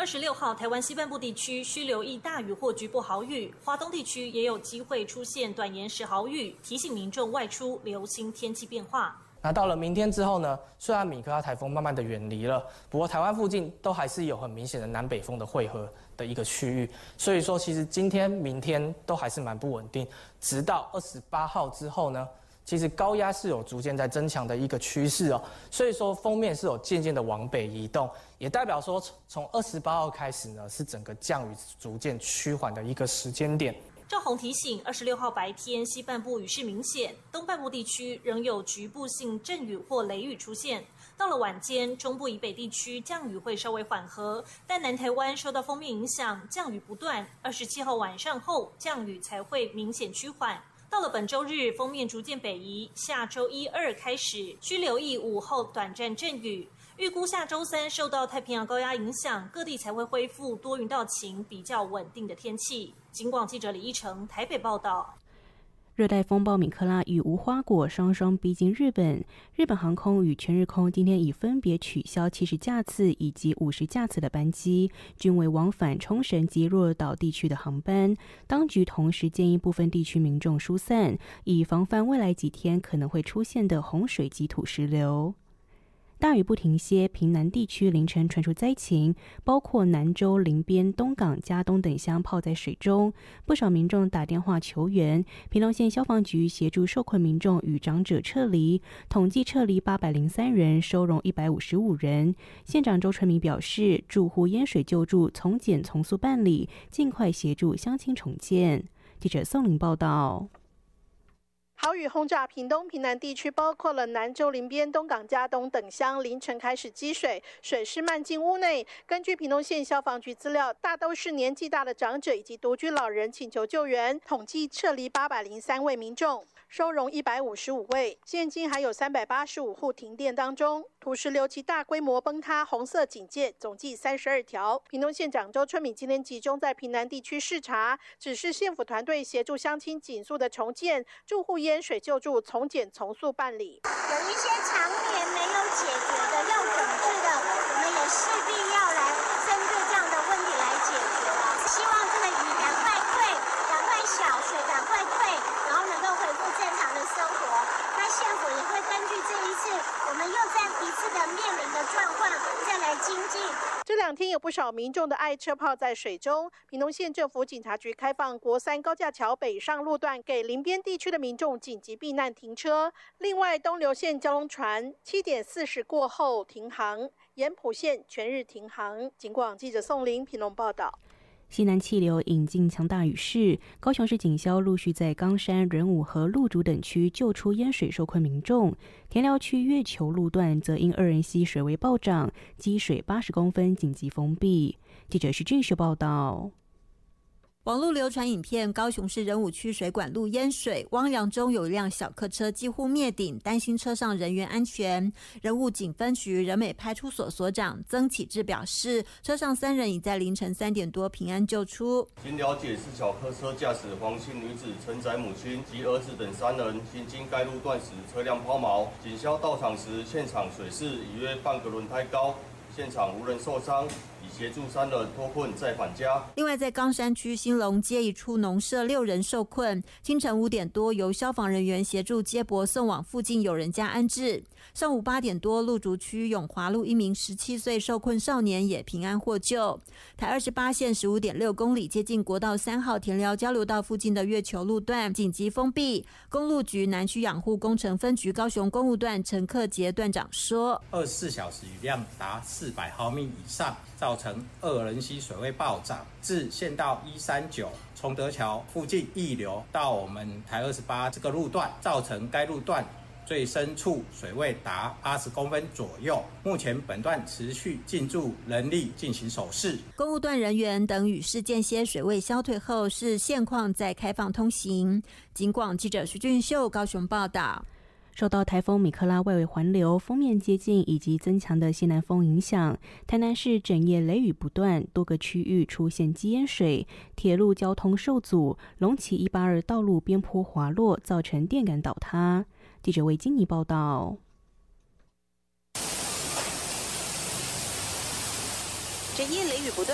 26号，台湾西半部地区需留意大雨或局部豪雨，花东地区也有机会出现短延时豪雨，提醒民众外出留心天气变化。 那到了明天之后呢，虽然米克拉台风慢慢的远离了，不过台湾附近都还是有很明显的南北风的汇合的一个区域，所以说其实今天、明天都还是蛮不稳定，直到28号之后呢，其实高压是有逐渐在增强的一个趋势哦，所以说锋面是有渐渐的往北移动，也代表说从28号开始呢，是整个降雨逐渐趋缓的一个时间点。 赵宏提醒，26号白天西半部雨势明显，东半部地区仍有局部性阵雨或雷雨出现。到了晚间，中部以北地区降雨会稍微缓和，但南台湾受到锋面影响，降雨不断。27号晚上后，降雨才会明显趋缓。到了本周日，锋面逐渐北移，下周1、2开始需留意午后短暂阵雨。预估下周3受到太平洋高压影响，各地才会恢复多云到晴、比较稳定的天气。警广记者李依成台北报道。 热带风暴米克拉与无花果双双逼近日本，日本航空与全日空今天已分别取消70架次以及50架次的班机，均为往返冲绳及鹿儿岛地区的航班。当局同时建议部分地区民众疏散，以防范未来几天可能会出现的洪水及土石流。大雨不停歇，屏南地区凌晨传出灾情，包括南州、林边、东港、嘉东等乡泡在水中，不少民众打电话求援。屏东县消防局协助受困民众与长者撤离，统计撤离803人，收容155人。县长周春米表示，住户淹水救助从简从速办理，尽快协助乡亲重建。记者宋玲报道。 豪雨轰炸屏东、屏南地区，包括了南州、林边、东港、嘉东等乡，凌晨开始积水，水势漫进屋内。根据屏东县消防局资料，大都是年纪大的长者以及独居老人请求救援，统计撤离803位民众，收容155位。现今还有385户停电当中。土石流其大规模崩塌，红色警戒总计32条。屏东县长周春米今天集中在屏南地区视察，指示县府团队协助乡亲紧速的重建，住户淹水救助从简从速办理。 有一些常年没有解决的要整治的，我们也势必要来针对这样的问题来解决了。希望这个雨赶快退，赶快小，水赶快退，然后能够恢复正常的生活。那县府也会根据这一次我们又在一次的面临的状况再来精进。 这2天有不少民众的爱车泡在水中，屏东县政府警察局开放国3高架桥北上路段给林边地区的民众紧急避难停车。另外，东流线交通船7点40过后停航，盐埔线全日停航。警广记者宋玲屏东报道。 西南气流引进强大雨势，高雄市警消陆续在冈山、仁武和鹿竹等区救出淹水受困民众。田寮区月球路段则因2人溪水位暴涨，积水80公分，紧急封闭。记者徐俊秀报道。 网络流传影片，高雄市仁武区水管路淹水，汪洋中有一辆小客车几乎灭顶，担心车上人员安全。仁武警分局仁美派出所所长曾启志表示，车上3人已在凌晨3点多平安救出。 经了解，是小客车驾驶黄姓女子承载母亲及儿子等3人行经该路段时，车辆抛锚。警消到场时，现场水势已约半个轮胎高，现场无人受伤。协助3人脱困再返家。 另外，在冈山区兴隆街一处农舍6人受困，清晨5点多由消防人员协助接驳送往附近友人家安置。上午8点多，鹿竹区永华路一名17岁受困少年也平安获救。台28线15.6公里接近国道3号田寮交流道附近的月球路段紧急封闭。公路局南区养护工程分局高雄公务段陈克杰段长说 ，24小时雨量达400毫米以上，造成2人溪水位暴涨，自县道139崇德桥附近溢流到我们台28这个路段，造成该路段最深处水位达80公分左右。目前本段持续进驻人力进行手势。 公务段人员等雨势间歇水位消退后，是现况再开放通行。警广记者徐俊秀高雄报道。 受到台风米克拉外围环流、锋面接近以及增强的西南风影响，台南市整夜雷雨不断，多个区域出现积淹水，铁路交通受阻，龙崎182道路边坡滑落，造成电杆倒塌。记者魏金妮报道。 整夜雷雨不断。